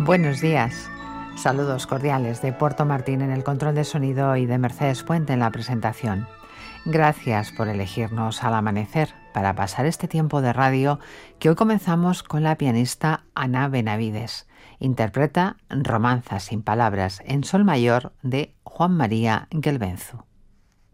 Buenos días. Saludos cordiales de Puerto Martín en el control de sonido y de Mercedes Puente en la presentación. Gracias por elegirnos al amanecer para pasar este tiempo de radio que hoy comenzamos con la pianista Ana Benavides. Interpreta Romanza sin palabras en sol mayor de Juan María Gelbenzu.